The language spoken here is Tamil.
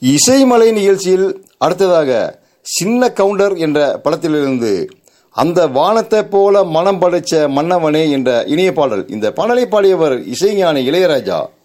இசைமலை நிகழ்ச்சியில் அடுத்ததாக சின்ன கவுண்டர் என்ற படத்திலிருந்து அந்த வானத்தை போல மனம் படைச்ச மன்னவனே என்ற இனிய பாடல். இந்த பாடலை பாடியவர் இசைஞானி இளையராஜா.